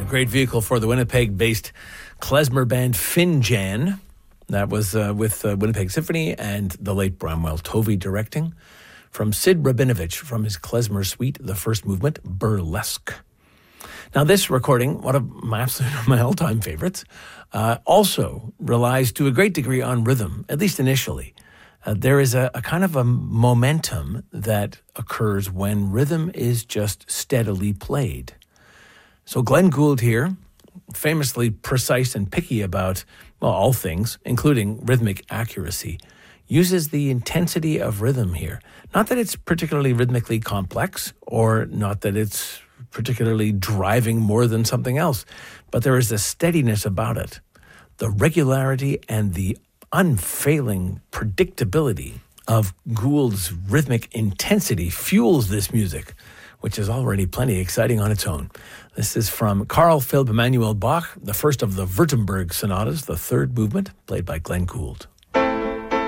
great vehicle for the Winnipeg-based klezmer band Finjan. That was with Winnipeg Symphony and the late Bramwell Tovey directing. From Sid Rabinovich, from his klezmer suite, the first movement, Burlesque. Now, this recording, one of my all-time favorites, also relies to a great degree on rhythm, at least initially. There is a kind of a momentum that occurs when rhythm is just steadily played. So Glenn Gould here, famously precise and picky about, well, all things, including rhythmic accuracy, uses the intensity of rhythm here. Not that it's particularly rhythmically complex, or not that it's particularly driving more than something else, but there is a steadiness about it. The regularity and the unfailing predictability of Gould's rhythmic intensity fuels this music, which is already plenty exciting on its own. This is from Carl Philipp Emanuel Bach, the first of the Württemberg sonatas, the third movement, played by Glenn Gould.